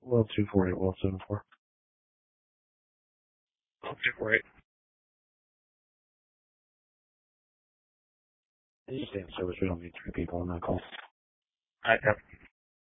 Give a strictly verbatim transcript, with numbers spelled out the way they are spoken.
Well, two four eight, well, seven four. Well, two four eight. You stay in service. We don't need three people on that call. I have.